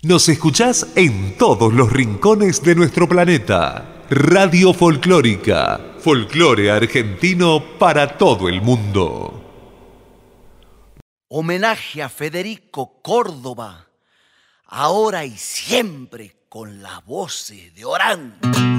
Nos escuchás en todos los rincones de nuestro planeta. Radio Folclórica. Folclore argentino para todo el mundo. Homenaje a Federico Córdoba, ahora y siempre con las voces de Orán.